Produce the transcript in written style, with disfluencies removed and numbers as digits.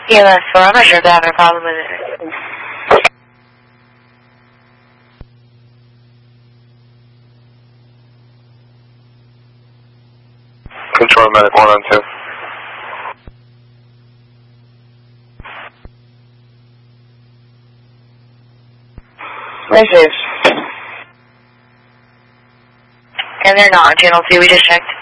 EMS 4, I'm not sure if they're having a problem with it. Control medic 1 on 2. This is. And they're not on channel 2, we just checked.